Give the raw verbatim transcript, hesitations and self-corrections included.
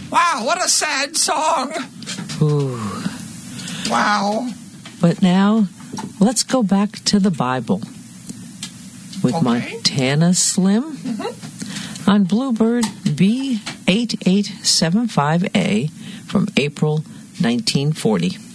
Wow, what a sad song. Ooh. Wow. But now, let's go back to the Bible with Okay. Montana Slim Mm-hmm. on Bluebird B eight eight seven five A from April nineteen forty.